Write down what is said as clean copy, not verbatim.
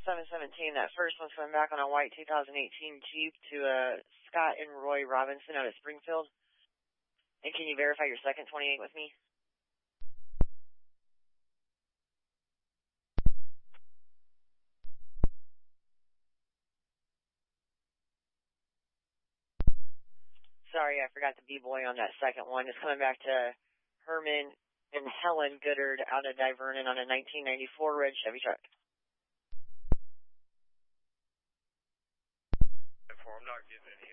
717. That first one's coming back on a white 2018 Jeep to Scott and Roy Robinson out at Springfield. And can you verify your second 28 with me? Sorry, I forgot the B-boy on that second one. It's coming back to Herman and Helen Goodard out of Divernon on a 1994 red Chevy truck. I'm not getting any